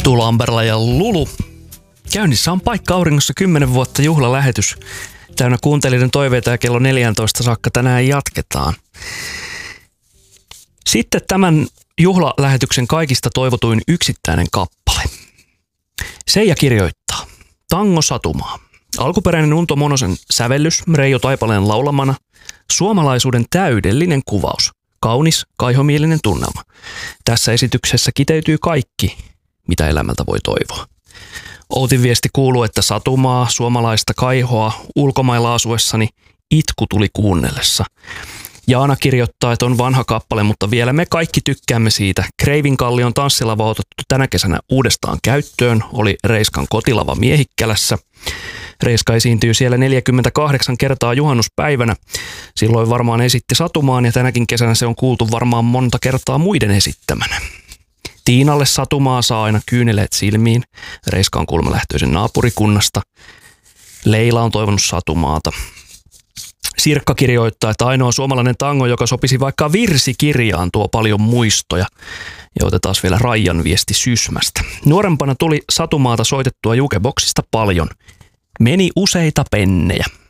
Tuula Amberla ja Lulu. Käynnissä on Paikka auringossa 10 vuotta juhlalähetys. Täynnä kuuntelijoiden toiveita ja kello 14 saakka tänään jatketaan. Sitten tämän juhlalähetyksen kaikista toivotuin yksittäinen kappale. Seija kirjoittaa. Tango Satumaa. Alkuperäinen Unto Monosen sävellys Reijo Taipaleen laulamana. Suomalaisuuden täydellinen kuvaus. Kaunis, kaihomielinen tunnelma. Tässä esityksessä kiteytyy kaikki, mitä elämältä voi toivoa. Outin viesti kuuluu, että satumaa, suomalaista kaihoa, ulkomailla asuessani itku tuli kuunnellessa. Jaana kirjoittaa, että on vanha kappale, mutta vielä me kaikki tykkäämme siitä. Kreivinkallion tanssilava otettu tänä kesänä uudestaan käyttöön, oli Reiskan kotilava Miehikkälässä. Reiska esiintyy siellä 48 kertaa juhannuspäivänä. Silloin varmaan esitti satumaan ja tänäkin kesänä se on kuultu varmaan monta kertaa muiden esittämänä. Tiinalle satumaa saa aina kyyneleet silmiin. Reiska on kuulemma lähtöisin naapurikunnasta. Leila on toivonut satumaata. Sirkka kirjoittaa, että ainoa suomalainen tango, joka sopisi vaikka virsikirjaan, tuo paljon muistoja. Ja otetaan vielä Raijan viesti Sysmästä. Nuorempana tuli satumaata soitettua jukeboksista paljon. Meni useita pennejä.